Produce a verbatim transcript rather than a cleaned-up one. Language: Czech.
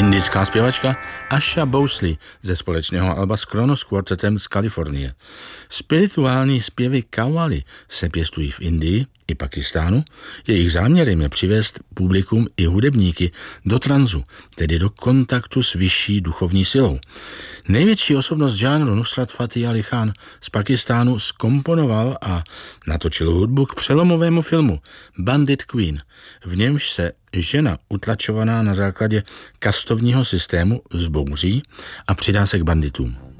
Indická zpěvačka Asha Bhosle ze společného alba s Kronos Quartetem z Kalifornie. Spirituální zpěvy kawali se pěstují v Indii i Pakistánu. Jejich záměrem je přivést publikum i hudebníky do tranzu, tedy do kontaktu s vyšší duchovní silou. Největší osobnost žánru Nusrat Fateh Ali Khan z Pakistánu zkomponoval a natočil hudbu k přelomovému filmu Bandit Queen, v němž se žena utlačovaná na základě kastovního systému zbouří a přidá se k banditům.